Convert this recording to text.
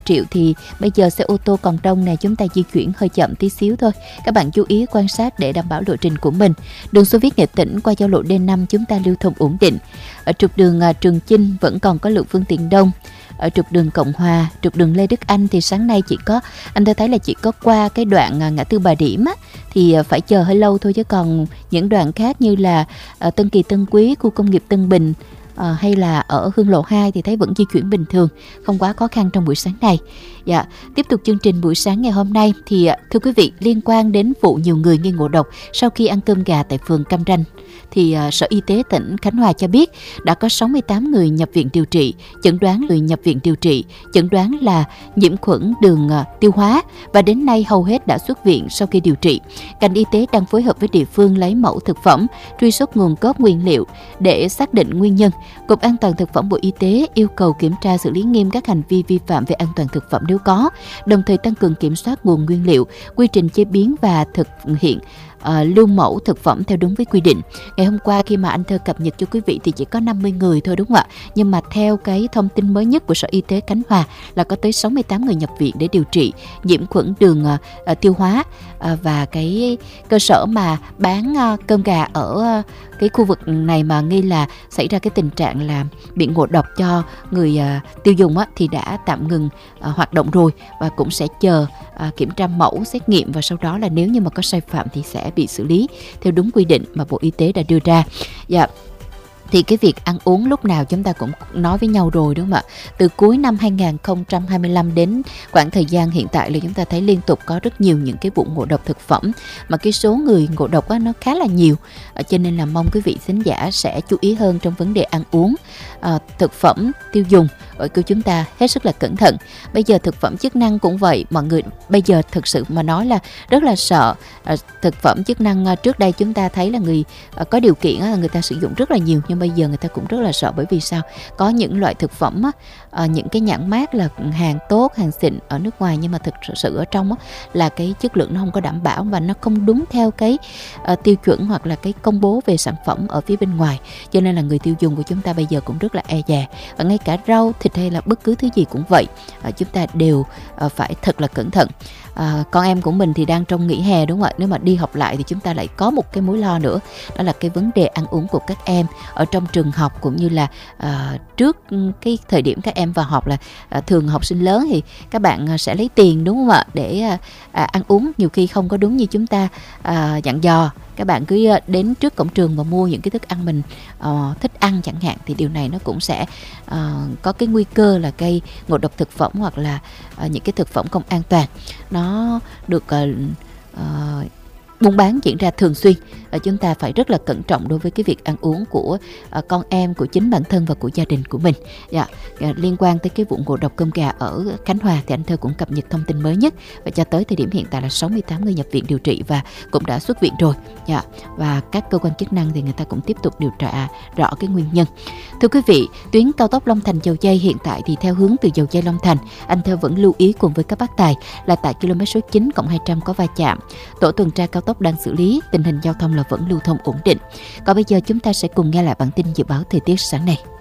triệu thì bây giờ xe ô tô còn đông nè, chúng ta di chuyển hơi chậm tí xíu thôi. Các bạn chú ý quan sát để đảm bảo lộ trình của mình. Đường Xô Viết Nghệ Tĩnh qua giao lộ D5 chúng ta lưu thông ổn định. Ở trục đường Trường Chinh vẫn còn có lượng phương tiện đông. Ở trục đường Cộng Hòa, trục đường Lê Đức Anh thì sáng nay anh thấy là chỉ có qua cái đoạn ngã tư Bà Điểm á, thì phải chờ hơi lâu thôi, chứ còn những đoạn khác như là Tân Kỳ, Tân Quý, khu công nghiệp Tân Bình hay là ở Hương Lộ 2 thì thấy vẫn di chuyển bình thường, không quá khó khăn trong buổi sáng này. Dạ, tiếp tục chương trình buổi sáng ngày hôm nay thì thưa quý vị, liên quan đến vụ nhiều người nghi ngộ độc sau khi ăn cơm gà tại phường Cam Ranh thì Sở Y tế tỉnh Khánh Hòa cho biết đã có 68 người nhập viện điều trị, chẩn đoán là nhiễm khuẩn đường tiêu hóa và đến nay hầu hết đã xuất viện sau khi điều trị. Ngành y tế đang phối hợp với địa phương lấy mẫu thực phẩm, truy xuất nguồn gốc nguyên liệu để xác định nguyên nhân. Cục An toàn thực phẩm Bộ Y tế yêu cầu kiểm tra xử lý nghiêm các hành vi vi phạm về an toàn thực phẩm nếu có, đồng thời tăng cường kiểm soát nguồn nguyên liệu, quy trình chế biến và thực hiện lưu mẫu thực phẩm theo đúng với quy định. Ngày hôm qua khi mà anh Thơ cập nhật cho quý vị thì chỉ có 50 người thôi đúng không ạ? Nhưng mà theo cái thông tin mới nhất của Sở Y tế Khánh Hòa là có tới 68 người nhập viện để điều trị nhiễm khuẩn đường tiêu hóa, và cái cơ sở mà bán cơm gà ở cái khu vực này mà nghi là xảy ra cái tình trạng là bị ngộ độc cho người tiêu dùng á, thì đã tạm ngừng hoạt động rồi và cũng sẽ chờ kiểm tra mẫu, xét nghiệm và sau đó là nếu như mà có sai phạm thì sẽ bị xử lý theo đúng quy định mà Bộ Y tế đã đưa ra. Dạ. Thì cái việc ăn uống lúc nào chúng ta cũng nói với nhau rồi đúng không ạ? Từ cuối năm 2025 đến khoảng thời gian hiện tại là chúng ta thấy liên tục có rất nhiều những cái vụ ngộ độc thực phẩm, mà cái số người ngộ độc á, nó khá là nhiều. Cho nên là mong quý vị thính giả sẽ chú ý hơn trong vấn đề ăn uống, thực phẩm tiêu dùng của chúng ta hết sức là cẩn thận. Bây giờ thực phẩm chức năng cũng vậy, mọi người bây giờ thực sự mà nói là rất là sợ. Thực phẩm chức năng trước đây chúng ta thấy là người có điều kiện là người ta sử dụng rất là nhiều, nhưng bây giờ người ta cũng rất là sợ. Bởi vì sao? Có những loại thực phẩm những cái nhãn mác là hàng tốt, hàng xịn ở nước ngoài, nhưng mà thực sự ở trong là cái chất lượng nó không có đảm bảo và nó không đúng theo cái tiêu chuẩn hoặc là cái công bố về sản phẩm ở phía bên ngoài. Cho nên là người tiêu dùng của chúng ta bây giờ cũng rất là e dè, và ngay cả rau, thịt hay là bất cứ thứ gì cũng vậy, chúng ta đều phải thật là cẩn thận. Con em của mình thì đang trong nghỉ hè đúng không ạ? Nếu mà đi học lại thì chúng ta lại có một cái mối lo nữa, đó là cái vấn đề ăn uống của các em ở trong trường học, cũng như là trước cái thời điểm các em vào học là thường học sinh lớn thì các bạn sẽ lấy tiền đúng không ạ, để ăn uống nhiều khi không có đúng như chúng ta dặn dò. Các bạn cứ đến trước cổng trường và mua những cái thức ăn mình thích ăn chẳng hạn, thì điều này nó cũng sẽ có cái nguy cơ là gây ngộ độc thực phẩm, hoặc là những cái thực phẩm không an toàn nó được buôn bán diễn ra thường xuyên. Chúng ta phải rất là cẩn trọng đối với cái việc ăn uống của con em, của chính bản thân và của gia đình của mình. Liên quan tới cái vụ ngộ độc cơm gà ở Khánh Hòa thì anh Thơ cũng cập nhật thông tin mới nhất, và cho tới thời điểm hiện tại là 68 người nhập viện điều trị và cũng đã xuất viện rồi. Và các cơ quan chức năng thì người ta cũng tiếp tục điều tra rõ cái nguyên nhân. Thưa quý vị, tuyến cao tốc Long Thành - Dầu Giây hiện tại thì theo hướng từ Dầu Giây - Long Thành, anh Thơ vẫn lưu ý cùng với các bác tài là tại km số 9+200 có va chạm. Tổ tuần tra cao tốc đang xử lý, tình hình giao thông là vẫn lưu thông ổn định. Còn bây giờ chúng ta sẽ cùng nghe lại bản tin dự báo thời tiết sáng nay.